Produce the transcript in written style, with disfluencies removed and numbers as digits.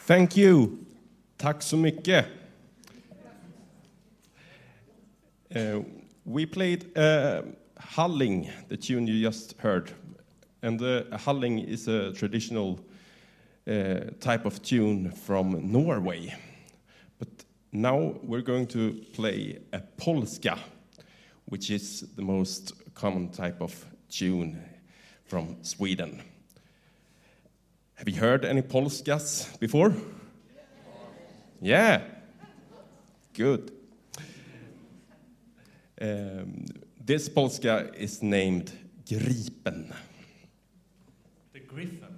Thank you. Tack så mycket. We played Halling, the tune you just heard. And Halling is a traditional type of tune from Norway. But now we're going to play a polska, which is the most common type of tune from Sweden. Have you heard any polskas before? Yeah. Good. This polska is named Gripen. The Griffin.